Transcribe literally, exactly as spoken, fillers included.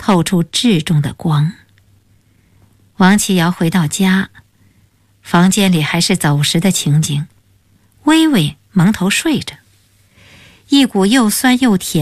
透出至重的光。王启尧回到家，房间里还是走时的情景，微微蒙头睡着，一股又酸又甜